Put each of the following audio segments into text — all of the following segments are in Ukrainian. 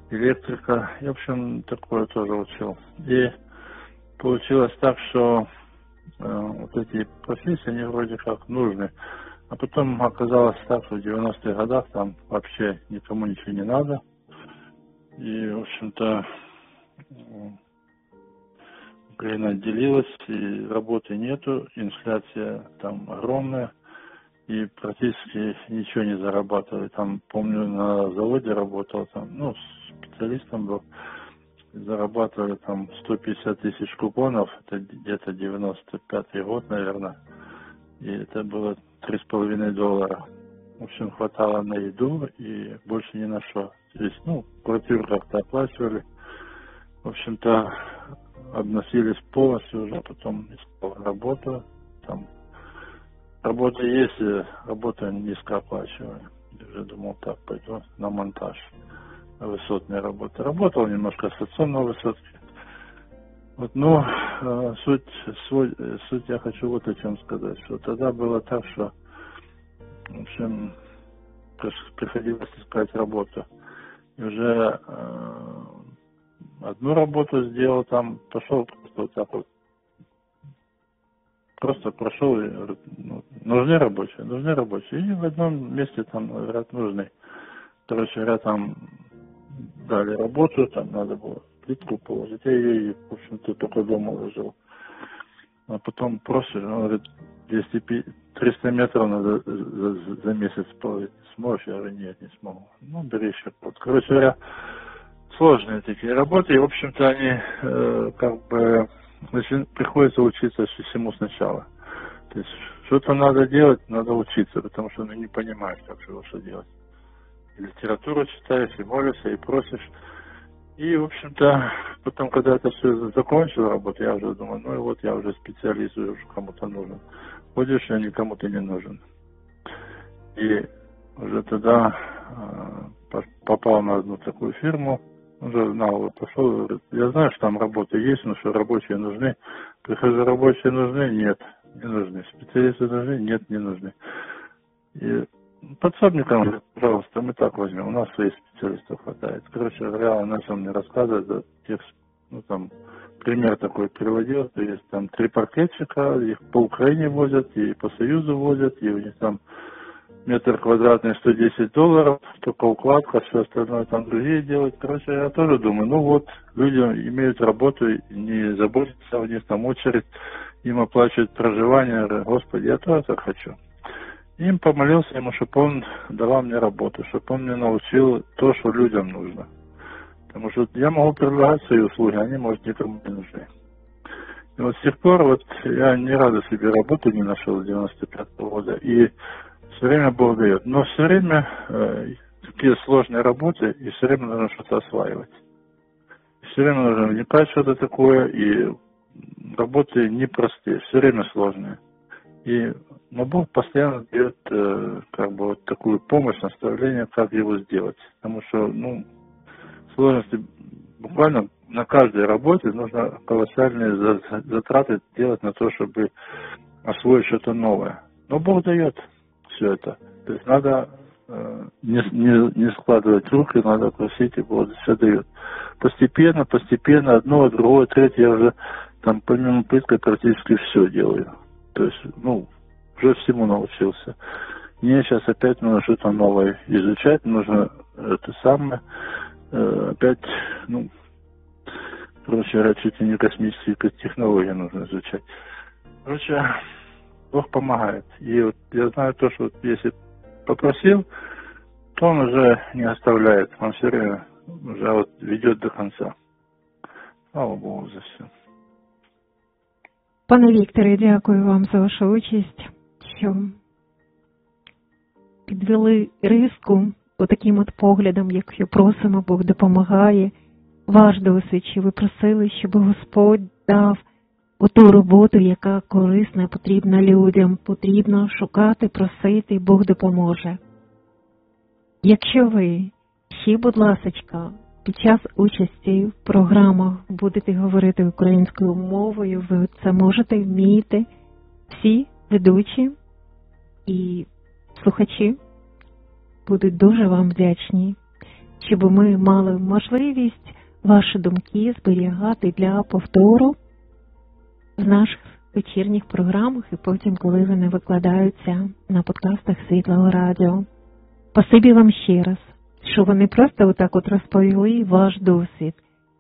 электрика. И, в общем, такое тоже учил. И получилось так, что вот эти профессии, они вроде как нужны. А потом оказалось так, что в 90-х годах там вообще никому ничего не надо. И, в общем-то, Украина отделилась, и работы нету, инфляция там огромная, и практически ничего не зарабатывали. Там, помню, на заводе работал, там, ну, специалистом был, зарабатывали там 150 тысяч купонов, это где-то 95-й год, наверное, и это было $3,5. В общем, хватало на еду и больше ни на что. То есть, ну, квартиру как-то оплачивали. В общем-то, обносились полностью уже, потом искал работу. Там работа есть, работа низкооплачиваемая. Я уже думал, так, пойду на монтаж. Высотная работа. Работал немножко с отцом на высотке. Вот, но суть я хочу вот о чем сказать, что тогда было так, что, в общем, приходилось искать работу. И уже одну работу сделал, там пошел просто вот так вот. Просто прошел, и ну, нужны рабочие. И в одном месте там, говорят, нужны. Короче говоря, там дали работу, там надо было плитку положить. Я ее, в общем-то, только дома ложил. А потом просто, он говорит, 300 метров надо за месяц положить. Сможешь? Я говорю, нет, не смогу. Ну, бери еще. Вот, короче говоря, сложные такие работы. И, в общем-то, они как бы приходится учиться всему сначала. То есть что-то надо делать, надо учиться, потому что не понимаешь, как же что делать. И литературу читаешь, и молишься, и просишь. И, в общем-то, потом, когда это все закончил работу, я уже думаю, ну и вот я уже специалист, уже кому-то нужен. Ходишь, а никому ты не нужен. И уже тогда попал на одну такую фирму, уже знал, пошел, говорит, я знаю, что там работа есть, но что рабочие нужны. Прихожу, рабочие нужны? Нет, не нужны. Специалисты нужны? Нет, не нужны. И подсобникам говорит, пожалуйста, мы так возьмем, у нас своих специалистов хватает. Короче говоря, он начал мне рассказывать, ну там, пример такой приводил, то есть там 3 паркетчика, их по Украине возят, и по Союзу возят, и у них там метр квадратный $110, только укладка, все остальное там другие делают. Короче, я тоже думаю, ну вот, люди имеют работу, не заботятся, у них там очередь, им оплачивают проживание. Господи, я тоже так хочу. Им помолился ему, чтобы он давал мне работу, чтобы он мне научил то, что людям нужно. Потому что я могу предлагать свои услуги, они, может, никому не нужны. И вот с тех пор вот я ни разу себе работу не нашел с 95-го года. И все время Бог дает. Но все время такие сложные работы, и все время нужно что-то осваивать. Все время нужно вникать в что-то такое, и работы непростые, все время сложные. Но Бог постоянно дает как бы вот такую помощь, наставление, как его сделать. Потому что, ну, сложности буквально на каждой работе нужно колоссальные затраты делать на то, чтобы освоить что-то новое. Но Бог дает все это. То есть надо не складывать руки, надо просить, и Бог все дает. Постепенно, одно, другое, третье, я уже там помимо пытки практически все делаю. То есть, ну, уже всему научился. Мне сейчас опять нужно что-то новое изучать, нужно это самое, опять, ну, короче говоря, чуть ли не космические технологии нужно изучать. Короче, Бог помогает. И вот я знаю то, что вот если попросил, то он уже не оставляет. Он все время уже вот ведет до конца. Слава Богу за все. Пане Вікторе, дякую вам за вашу участь, що підвели риску отаким от поглядом, якщо просимо, Бог допомагає. Ваш досвід, що ви просили, щоб Господь дав оту роботу, яка корисна, потрібна людям, потрібно шукати, просити, Бог допоможе. Якщо ви ще, будь ласочка, під час участі в програмах будете говорити українською мовою, ви це можете, вмієте. Всі ведучі і слухачі будуть дуже вам вдячні. щоб ми мали можливість ваші думки зберігати для повтору в наших вечірніх програмах і потім, коли вони викладаються на подкастах Світлого Радіо. Спасибі вам ще раз, що вони просто отак от розповіли ваш досвід.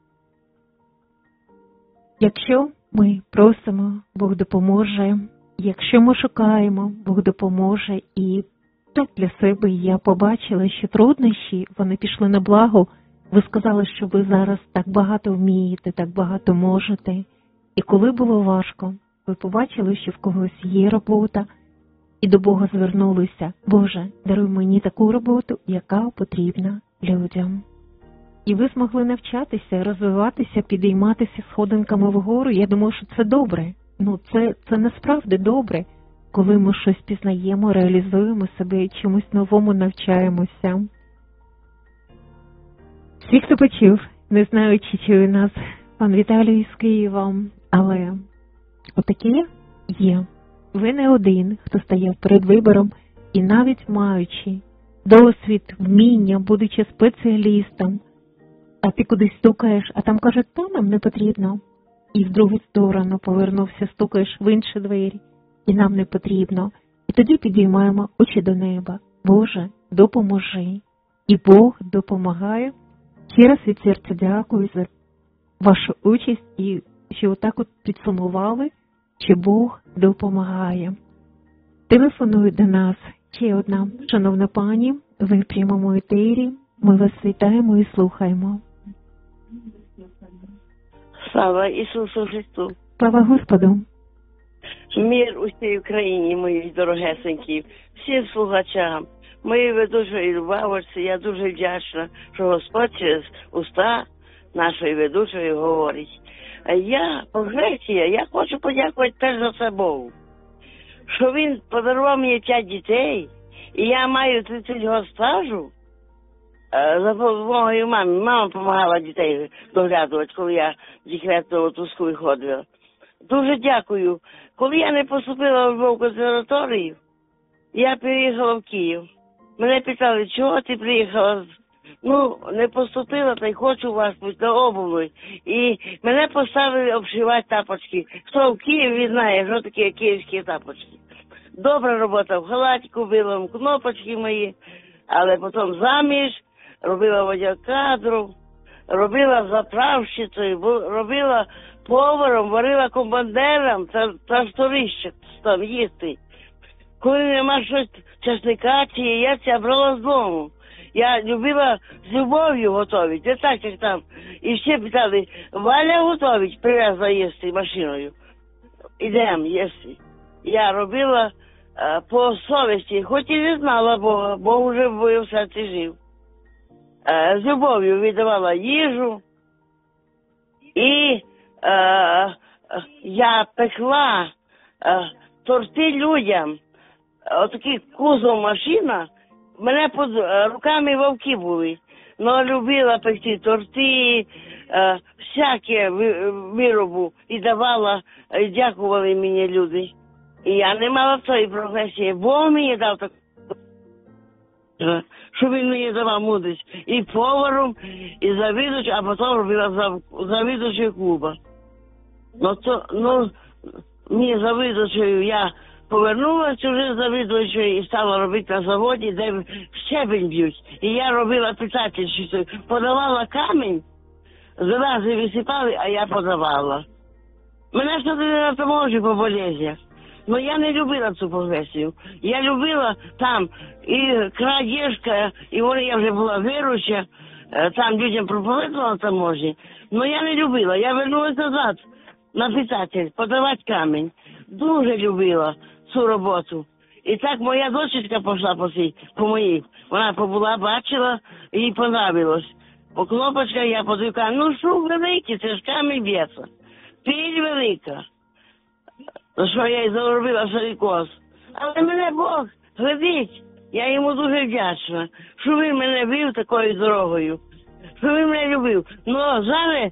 Якщо ми просимо, Бог допоможе. Якщо ми шукаємо, Бог допоможе. І так для себе я побачила, що труднощі, вони пішли на благо. Ви сказали, що ви зараз так багато вмієте, так багато можете. І коли було важко, ви побачили, що в когось є робота, і до Бога звернулися. Боже, даруй мені таку роботу, яка потрібна людям. І ви змогли навчатися, розвиватися, підійматися сходинками вгору. Я думаю, що це добре. Це насправді добре, коли ми щось пізнаємо, реалізуємо себе і чомусь новому навчаємося. Всі, хто почув, не знаю, чи чує нас пан Віталій з Києва, але отаке є. Ви не один, хто стояв перед вибором, і навіть маючи досвід, вміння, будучи спеціалістом, а ти кудись стукаєш, а там кажуть, то нам не потрібно. І в другу сторону повернувся, стукаєш в інші двері, і нам не потрібно. І тоді підіймаємо очі до неба. Боже, допоможи. І Бог допомагає. Ще раз від серця дякую за вашу участь і що отак от підсумували, що Бог допомагає. Телефонує до нас ще одна шановна пані, ви в прямому етері, ми вас вітаємо і слухаємо. Слава Ісусу Христу! Слава Господу! Мир усій Україні, мої дорогесенькі, всім слухачам, моїй ведучої Любавочці, я дуже вдячна, що Господь через уста нашої ведучої говорить. Я, Греція, я хочу подякувати теж за це Богу, що Він подарував мені 5 дітей, і я маю 30 років стажу. За допомогою мами. Мама допомагала дітей доглядувати, коли я в декретну отпуску виходила. Дуже дякую. Коли я не поступила в Львов консерваторію, я переїхала в Київ. Мене питали, чого ти приїхала? Не поступила, та й хочу вас бути на обуві. І мене поставили обшивати тапочки. Хто в Києві знає, що таке київські тапочки. Добра робота в халатику, білому, кнопочки мої, але потім заміж. Робила водокадру, робила заправщицею, робила поваром, варила комбандером, тракторище там їсти. Коли нема щось часника, я це брала з дому. Я любила з любов'ю готувати, не так, як там. І всі питали, Валя готовить, привезла їсти машиною. Ідемо їсти. Я робила по совісті, хоч і не знала Бога, Бог вже в серці жив. З любов'ю віддавала їжу, і я пекла торти людям. Отакий кузов машина, мене під руками вовки були. Но любила пекти торти, всяке виробу і давала, дякували мені люди. І я не мала тої професії, Бог мені дав таку. Що він мені давав мудрість і поваром, і завідувачем, а потім робила завідувачем клуба. Мені завідувачем я повернулася вже завідувачем і стала робити на заводі, де щебень б'ють. І я робила питательщицю, подавала камінь, залази висипали, а я подавала. Мене ж туди не допоможе по болезнях. Но я не любила цю професію. Я любила там і крадіжка, і я вже була віруюча, там людям проповідувала таможні. Но я не любила. Я вернулася назад на питатель, подавати камінь. Дуже любила цю роботу. І так моя дочечка пішла по моїй. Вона побула, бачила, їй понравилось. По кнопочках я подивила, що великий, це ж камінь б'ється. Піль велика. Що я й заробила сарікоз. Але мене Бог глядить. Я йому дуже вдячна, що він мене вів такою дорогою. Що він мене любив. Зараз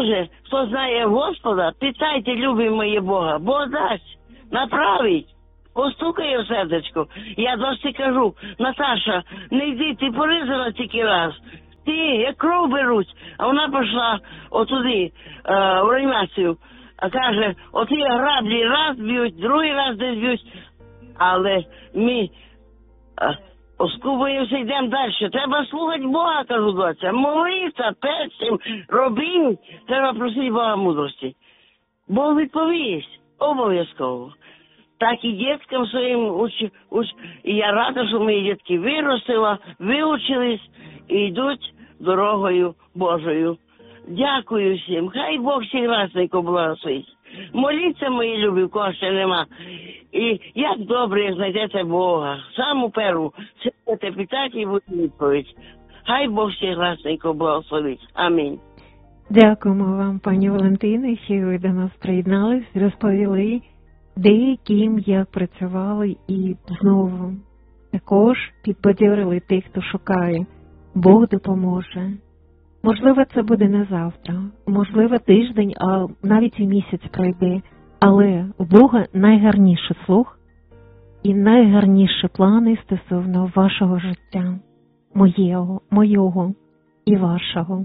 хто знає Господа, питайте, любимо моє Бога. Бог дасть, направить. постукає в сердечко. Я досі кажу: Наташа, не йди, ти поризала тільки раз. Ти, як кров беруть. А вона пішла отуди, в реанімацію. А каже, оті граблі раз б'ють, другий раз десь б'ють. Але ми оскубуємося, йдемо далі. Треба слухати Бога, кажу, доця. Молитися, перцем, робіть. Треба просити Бога мудрості. Бог відповість. Обов'язково. Так і діткам своїм і я рада, що мої дітки виростила, вивчились і йдуть дорогою Божою. Дякую всім. Хай Бог всіх расненько благословить. Моліться, мої любі, в кого ще нема. І як добре, як знайдете Бога. Саму перву. Сидите питати і буде відповідь. Хай Бог всіх расненько благословить. Амінь. Дякуємо вам, пані Валентино, що ви до нас приєднались, розповіли, де, ким, як працювали, і знову також підбадьорили тих, хто шукає. Бог допоможе. Можливо, це буде не завтра, можливо, тиждень, а навіть і місяць пройде. Але у Бога найгарніший слух і найгарніші плани стосовно вашого життя, моєго і вашого.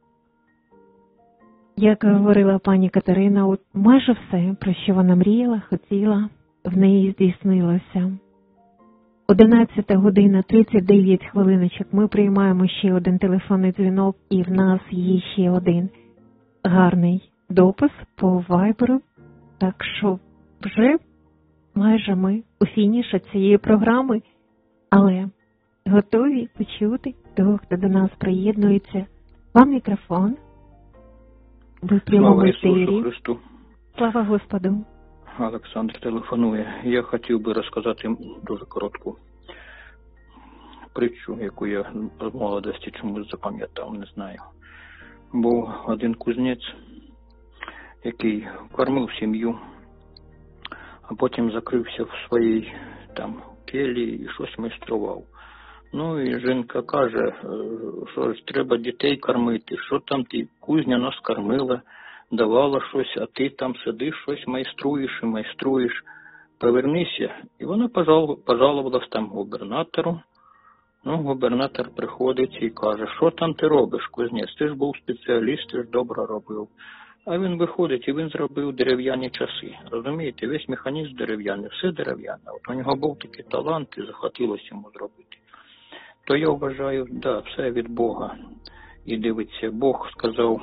Як говорила пані Катерина, от майже все, про що вона мріяла, хотіла, в неї здійснилося. 11 година 39 хвилиночок. Ми приймаємо ще один телефонний дзвінок, і в нас є ще один гарний допис по вайберу. Так що вже майже ми у фініші цієї програми, але готові почути того, хто до нас приєднується. Вам мікрофон. Ви в прямому ефірі. Слава Ісусу Христу. Слава Господу. Олександр телефонує. Я хотів би розказати дуже коротку притчу, яку я в молодості чомусь запам'ятав, не знаю. Був один кузнець, який кормив сім'ю, а потім закрився в своїй там келії і щось майстрував. Ну і жінка каже, що ж треба дітей кормити, що там ти, кузня нас кормила, давала щось, а ти там сидиш, щось майструєш і майструєш. Повернися. І вона пожалувалась там губернатору. Ну, губернатор приходить і каже, що там ти робиш, кузнець? Ти ж був спеціаліст, ти ж добре робив. А він виходить і він зробив дерев'яні часи. Розумієте, весь механізм дерев'яний, все дерев'яне. От у нього був такий талант і захотілося йому зробити. То я вважаю, да, все від Бога. І дивиться, Бог сказав,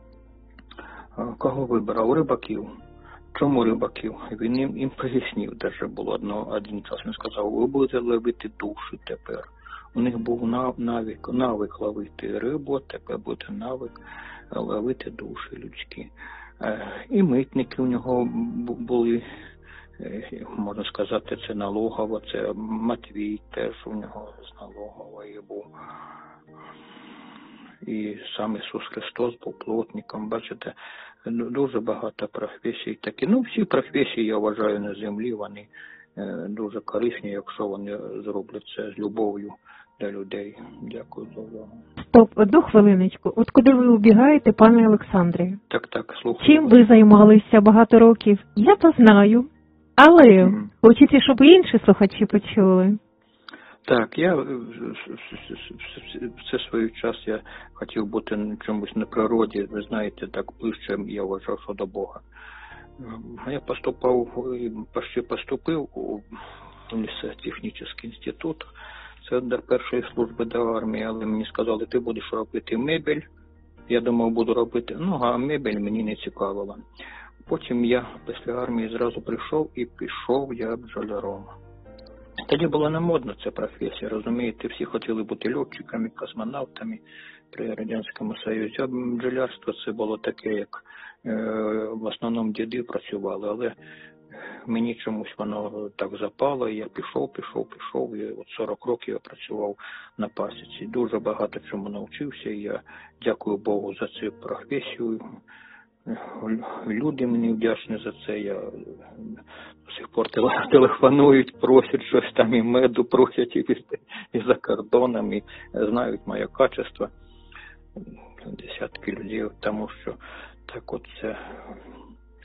кого вибирав? Рибаків. Чому рибаків? Він їм пояснив, даже було один час, він сказав, ви будете ловити душі тепер. У них був навик ловити рибу, а тепер буде навик ловити душі людські. І митники у нього були, можна сказати, це налогово, це Матвій теж у нього з налогової був. І сам Ісус Христос був плотником, бачите, дуже багато професій такі. Ну, всі професії, я вважаю, на землі, вони дуже корисні, якщо вони зроблять це з любов'ю для людей. Дякую за увагу. Стоп, одну хвилиночку. От куди ви убігаєте, пане Олександре? Так, слухаю. Чим ви займалися багато років? Я то знаю. Але хочете, щоб і інші слухачі почули? Так, я все свій час я хотів бути чомусь на природі, ви знаєте, так ближче я вважав, що до Бога. Я поступив у лісотехнічний інститут, це до першої служби до армії, але мені сказали, ти будеш робити мебель. Я думав, буду робити, а мебель мені не цікавила. Потім я після армії зразу прийшов і пішов я бджоляром. Тоді була не модна ця професія, розумієте, всі хотіли бути льотчиками, космонавтами при Радянському Союзі. А бджолярство це було таке, як в основному діди працювали, але мені чомусь воно так запало, і я пішов, і от 40 років я працював на пасіці. Дуже багато чому навчився, і я дякую Богу за цю професію. Люди мені вдячні за це, я до сих пор телефонують, просять щось там, і меду просять і за кордоном, і знають моє качество. Десятки людей, тому що так от це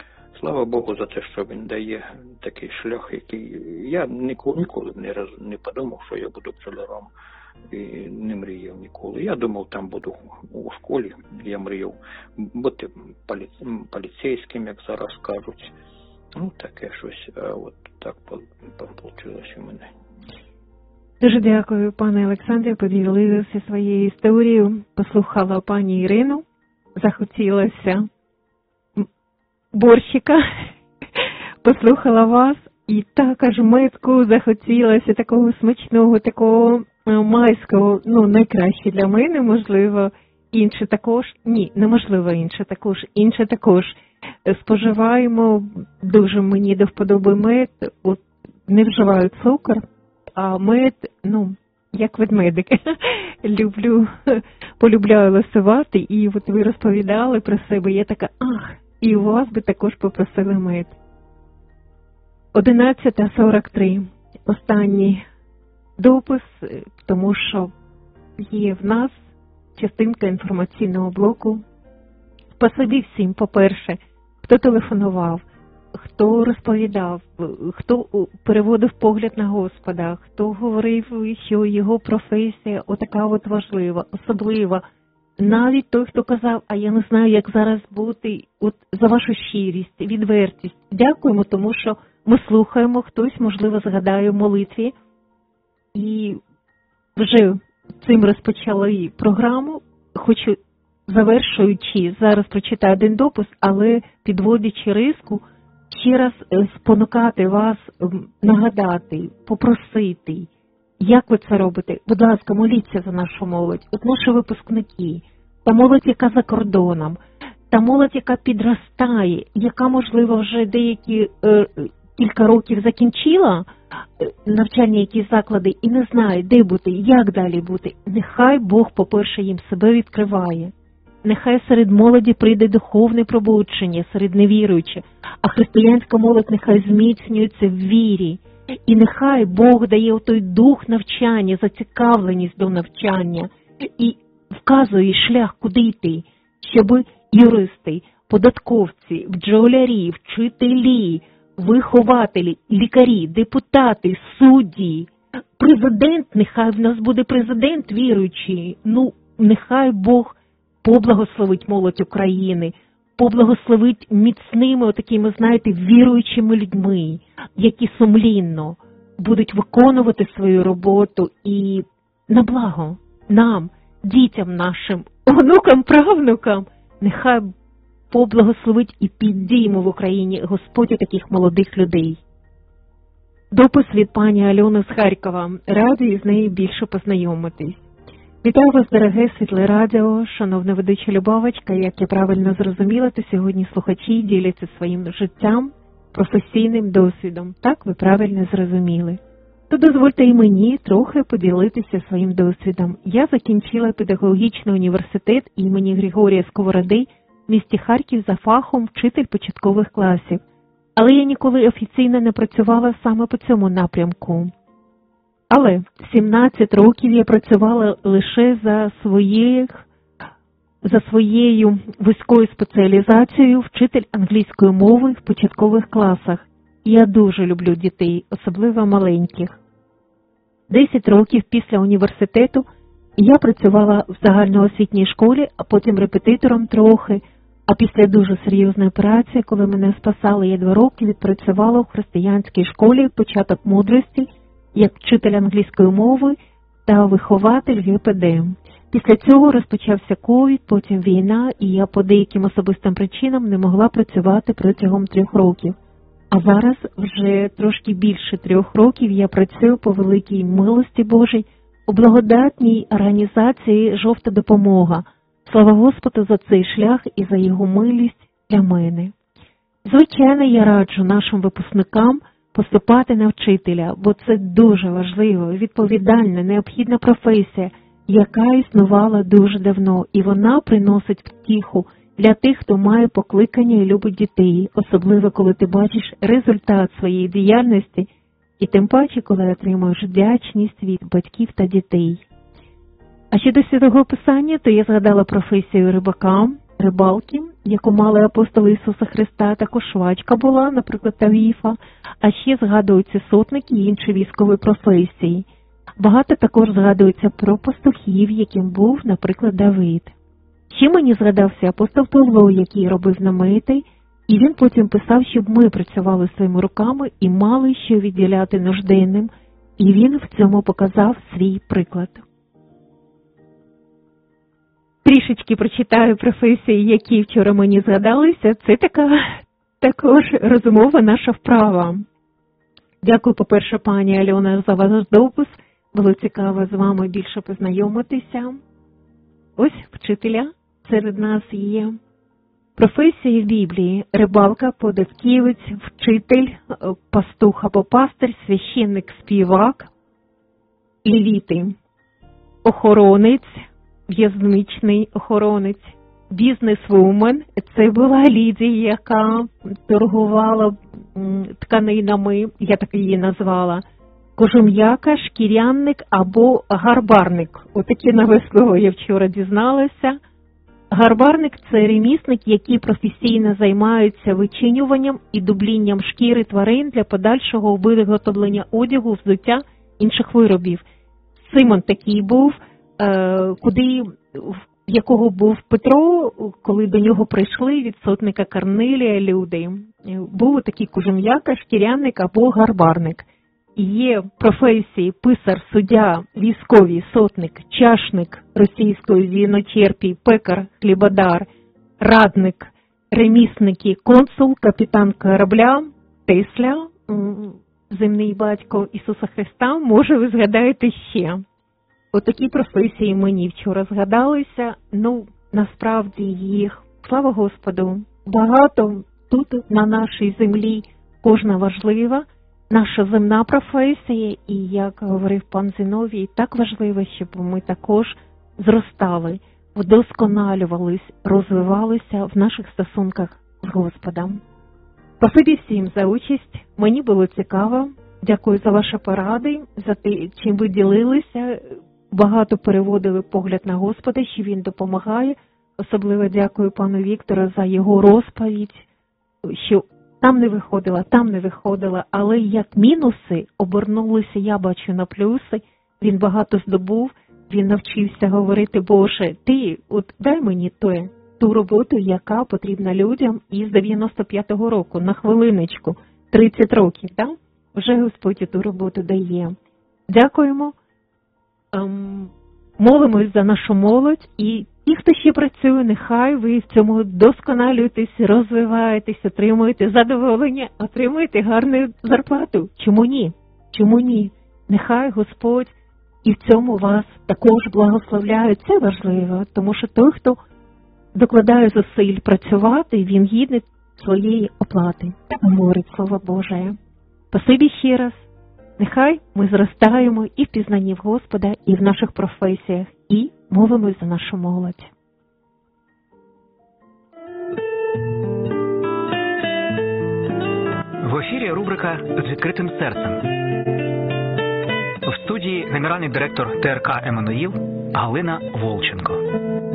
слава Богу за те, що він дає такий шлях, який я ніколи не подумав, що я буду пчеларом. І не мріяв ніколи. Я думав, там буду у школі. Я мріяв бути поліцейським, як зараз кажуть. Ну, таке щось. А от так вийшло у мене. Дуже дякую, пане Олександре, поділилися своєю історією. Послухала пані Ірину. Захотілося борщика. Послухала вас. І також медку захотілося такого смачного, такого майського, найкраще для мене, можливо, інше також. Ні, неможливо інше також. Споживаємо, дуже мені до вподоби мед, не вживаю цукор, а мед, як ведмедик. Полюбляю ласувати, і от ви розповідали про себе, я така, і у вас би також попросили мед. 11:43. Останній допис, тому що є в нас частинка інформаційного блоку. Спасибі всім, по-перше, хто телефонував, хто розповідав, хто переводив погляд на Господа, хто говорив, що його професія отака от важлива, особлива. Навіть той, хто казав, а я не знаю, як зараз бути, за вашу щирість, відвертість. Дякуємо, тому що ми слухаємо, хтось, можливо, згадає в молитві. І вже цим розпочали програму. Хочу, завершуючи, зараз прочитаю один допис, але підводячи риску, ще раз спонукати вас, нагадати, попросити, як ви це робите. Будь ласка, моліться за нашу молодь. Наші випускники, та молодь, яка за кордоном, та молодь, яка підростає, яка, можливо, вже деякі кілька років закінчила навчальні якісь заклади і не знає, де бути, як далі бути. Нехай Бог, по-перше, їм себе відкриває. Нехай серед молоді прийде духовне пробудження, серед невіруючих, а християнська молодь нехай зміцнюється в вірі. І нехай Бог дає той дух навчання, зацікавленість до навчання і вказує шлях, куди йти, щоб юристи, податковці, бджолярі, вчителі, вихователі, лікарі, депутати, судді, президент, нехай в нас буде президент віруючий, нехай Бог поблагословить молодь України, поблагословить міцними, такими, віруючими людьми, які сумлінно будуть виконувати свою роботу і на благо нам, дітям нашим, онукам, правнукам, нехай поблагословить і підіймо в Україні Господь таких молодих людей. Допис від пані Альони з Харкова. Радію з нею більше познайомитись. Вітаю вас, дороге Світле Радіо, шановна ведуча Любавочка. Як я правильно зрозуміла, то сьогодні слухачі діляться своїм життям, професійним досвідом. Так, ви правильно зрозуміли. То дозвольте і мені трохи поділитися своїм досвідом. Я закінчила педагогічний університет імені Григорія Сковороди в місті Харків за фахом вчитель початкових класів. Але я ніколи офіційно не працювала саме по цьому напрямку. Але 17 років я працювала лише за своєю вузькою спеціалізацією вчитель англійської мови в початкових класах. Я дуже люблю дітей, особливо маленьких. 10 років після університету я працювала в загальноосвітній школі, а потім репетитором трохи. А після дуже серйозної операції, коли мене спасали, я 2 роки відпрацювала в християнській школі «Початок мудрості» як вчитель англійської мови та вихователь ГПД. Після цього розпочався ковід, потім війна, і я по деяким особистим причинам не могла працювати протягом 3 років. А зараз вже трошки більше 3 років я працюю по великій милості Божій у благодатній організації «Жовта допомога». Слава Господу за цей шлях і за його милість для мене. Звичайно, я раджу нашим випускникам поступати на вчителя, бо це дуже важлива, відповідальна, необхідна професія, яка існувала дуже давно, і вона приносить втіху для тих, хто має покликання і любить дітей, особливо коли ти бачиш результат своєї діяльності, і тим паче, коли отримуєш вдячність від батьків та дітей. А щодо святого Писання, то я згадала професію рибалки, яку мали апостоли Ісуса Христа, також швачка була, наприклад, Тавіфа, а ще згадуються сотники і інші військові професії. Багато також згадується про пастухів, яким був, наприклад, Давид. Ще мені згадався апостол Павло, який робив намети, і він потім писав, щоб ми працювали своїми руками і мали що відділяти нужденним, і він в цьому показав свій приклад. Трішечки прочитаю професії, які вчора мені згадалися. Це така також розумова наша вправа. Дякую, по-перше, пані Альона, за ваш допис. Було цікаво з вами більше познайомитися. Ось вчителя серед нас є. Професії в Біблії: рибалка, податківець, вчитель, пастух або пастир, священник, співак, левіти, охоронець, в'язничний охоронець, бізнесвумен. Це була Лідія, яка торгувала тканинами, я так її назвала. Кожум'яка, шкірянник або гарбарник. Отакі нове слово я вчора дізналася. Гарбарник – це ремісник, який професійно займається вичинюванням і дублінням шкіри тварин для подальшого виготовлення одягу, взуття, інших виробів. Симон такий був, в якого був Петро, коли до нього прийшли від сотника Корнилія люди. Був такий кожум'яка, шкірянник або гарбарник. Є професії писар, суддя, військовий, сотник, чашник російської віночерпій, пекар, хлібодар, радник, ремісники, консул, капітан корабля, Тесля, земний батько Ісуса Христа. Може, ви згадаєте ще. Отакі професії мені вчора згадалися. Насправді їх, слава Господу, багато тут на нашій землі, кожна важлива. Наша земна професія, і, як говорив пан Зіновій, так важливо, щоб ми також зростали, вдосконалювались, розвивалися в наших стосунках з Господом. Спасибі всім за участь, мені було цікаво, дякую за ваші поради, за те, чим ви ділилися, багато переводили погляд на Господа, що Він допомагає, особливо дякую пану Віктору за його розповідь, що там не виходила, але як мінуси обернулися, я бачу, на плюси. Він багато здобув, він навчився говорити: Боже, ти дай мені ту роботу, яка потрібна людям із 95-го року, на хвилиночку, 30 років, так? Вже Господь ту роботу дає. Дякуємо, молимось за нашу молодь, і ті, хто ще працює, нехай ви в цьому досконалюєтесь, розвиваєтесь, отримуєте задоволення, отримуєте гарну зарплату. Чому ні? Чому ні? Нехай Господь і в цьому вас також благословляє. Це важливо, тому що той, хто докладає зусиль працювати, він гідний своєї оплати. Так говорить Слово Боже. Спасибі ще раз. Нехай ми зростаємо і в пізнанні в Господа, і в наших професіях, і молимось за нашу молодь. В ефірі рубрика «З відкритим серцем». В студії генеральний директор ТРК «Еммануїл» Галина Волченко.